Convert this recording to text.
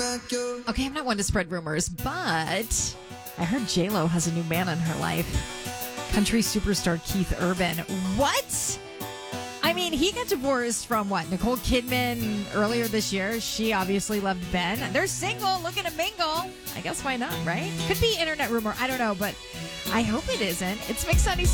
Okay, I'm not one to spread rumors, but I heard J-Lo has a new man in her life. Country superstar Keith Urban. What? I mean, he got divorced from what? Nicole Kidman earlier this year. She obviously loved Ben. They're single, looking to mingle. I guess why not, right? Could be internet rumor. I don't know, but I hope it isn't. It's Mix 96.